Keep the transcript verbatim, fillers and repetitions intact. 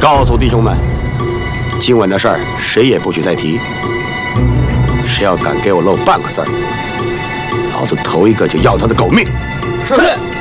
告诉弟兄们，今晚的事儿谁也不许再提。谁要敢给我漏半个字儿，老子头一个就要他的狗命！ 是。